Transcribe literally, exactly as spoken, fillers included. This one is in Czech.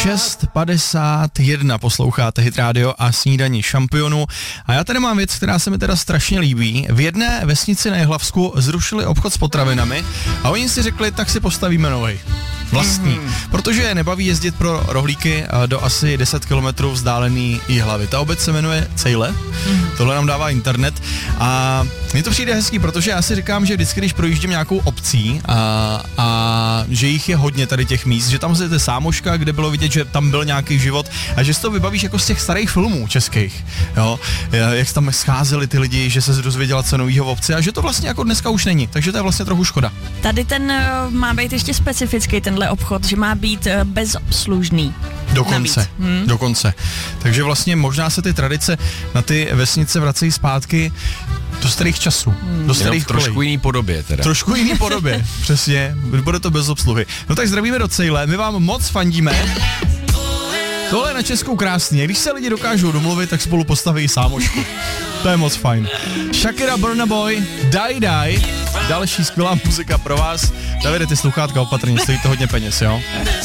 šest padesát jedna posloucháte Hit Radio a snídaní šampionu. A já tady mám věc, která se mi teda strašně líbí. V jedné vesnici na Jihlavsku zrušili obchod s potravinami a oni si řekli, tak si postavíme novej. Vlastní. Mm. Protože je nebaví jezdit pro rohlíky do asi deset kilometrů vzdálený Jihlavy. Ta obec se jmenuje Cejle, mm. tohle nám dává internet a mně to přijde hezký, protože já si říkám, že vždycky, když projíždím nějakou obcí a, a že jich je hodně tady těch míst, že tam je Sámoška, kde bylo vidět, že tam byl nějaký život a že si to vybavíš jako z těch starých filmů českých, jo, jak tam scházeli ty lidi, že se dozvěděla co novýho v obci a že to vlastně jako dneska už není, takže to je vlastně trochu škoda. Tady ten uh, má být ještě specifický, tenhle obchod, že má být uh, bezobslužný. Dokonce, hmm. dokonce. Takže vlastně možná se ty tradice na ty vesnice vracejí zpátky do starých časů, hmm. do starých kolej. Trošku jiný podobě teda. Trošku jiný podobě, přesně, bude to bez obsluhy. No tak zdravíme do Cejle, my vám moc fandíme. Tohle je na Českou krásný, když se lidi dokážou domluvit, tak spolu postaví Sámošku. To je moc fajn. Shakira, Burna Boy, Die Die, další skvělá muzika pro vás. Davide, ty sluchátka opatrně, stojí to hodně peněz, jo?